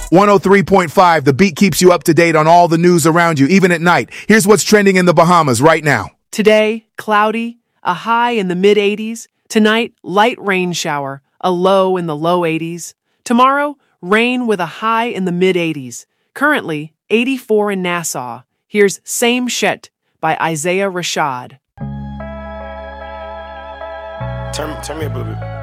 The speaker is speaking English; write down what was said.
103.5, the beat keeps you up to date on all the news around you, even at night. Here's what's trending in the Bahamas right now. Today, cloudy, a high in the mid-80s. Tonight, light rain shower, a low in the low 80s. Tomorrow, rain with a high in the mid-80s. Currently, 84 in Nassau. Here's Same Shit by Isaiah Rashad. Turn me up a little bit.